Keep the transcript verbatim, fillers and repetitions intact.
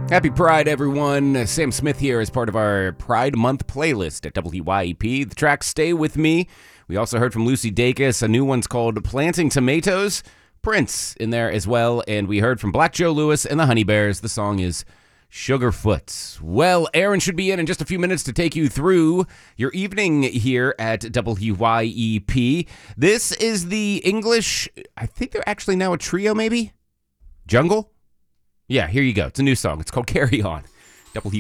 Happy Pride, everyone. Sam Smith here as part of our Pride Month playlist at W Y E P. The track Stay With Me. We also heard from Lucy Dacus. A new one's called Planting Tomatoes. Prince in there as well. And we heard from Black Joe Lewis and the Honey Bears. The song is Sugarfoot. Well, Aaron should be in in just a few minutes to take you through your evening here at W Y E P. This is the English, I think they're actually now a trio maybe? Jungle? Yeah, here you go. It's a new song. It's called Carry On. W